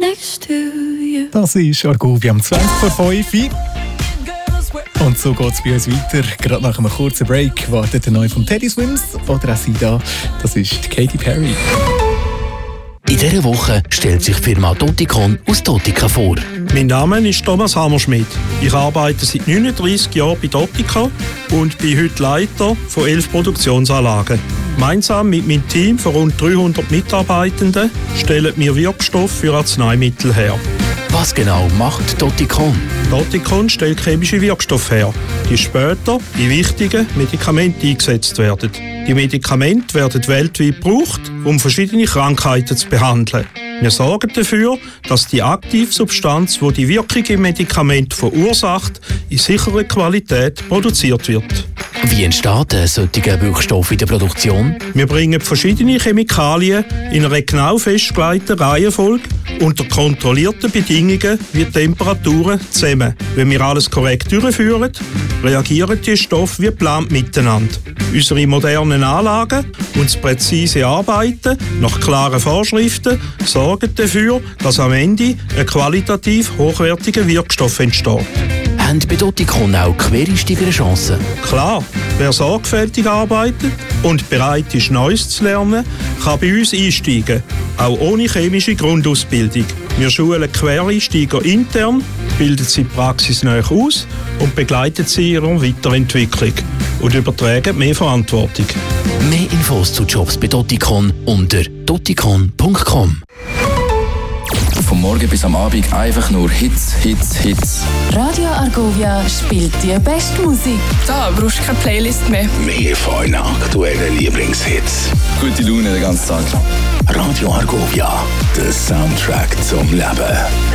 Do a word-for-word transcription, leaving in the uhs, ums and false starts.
next to you. Das ist Argovia am zwanzig vor fünf. Und so geht es bei uns weiter. Gerade nach einem kurzen Break wartet der neue von Teddy Swims oder auch sie da. Das ist Katy Perry. In dieser Woche stellt sich die Firma Doticon aus Dotica vor. Mein Name ist Thomas Hammerschmidt. Ich arbeite seit neununddreissig Jahren bei Dotica und bin heute Leiter von elf Produktionsanlagen. Gemeinsam mit meinem Team von rund dreihundert Mitarbeitenden stellen wir Wirkstoffe für Arzneimittel her. Was genau macht Doticon? Doticon stellt chemische Wirkstoffe her, die später in wichtigen Medikamenten eingesetzt werden. Die Medikamente werden weltweit gebraucht, um verschiedene Krankheiten zu behandeln. Wir sorgen dafür, dass die Aktivsubstanz, die die Wirkung im Medikament verursacht, in sicherer Qualität produziert wird. Wie entsteht ein solcher Wirkstoff in der Produktion? Wir bringen verschiedene Chemikalien in einer genau festgelegten Reihenfolge unter kontrollierten Bedingungen wie Temperaturen zusammen. Wenn wir alles korrekt durchführen, reagieren die Stoffe wie geplant miteinander. Unsere modernen Anlagen und das präzise Arbeiten nach klaren Vorschriften sorgen dafür, dass am Ende ein qualitativ hochwertiger Wirkstoff entsteht. Haben bei Doticon auch quereinsteigere Chancen? Klar, wer sorgfältig arbeitet und bereit ist, Neues zu lernen, kann bei uns einsteigen, auch ohne chemische Grundausbildung. Wir schulen Quereinsteiger intern, bilden sie praxisnah aus und begleiten sie in ihrer Weiterentwicklung und übertragen mehr Verantwortung. Mehr Infos zu Jobs bei Doticon unter doticon punkt com. Vom Morgen bis am Abend einfach nur Hits, Hits, Hits. Radio Argovia spielt die beste Musik. Da brauchst du keine Playlist mehr. Mehr von euren aktuellen Lieblingshits. Gute Laune den ganzen Tag. Radio Argovia, der Soundtrack zum Leben.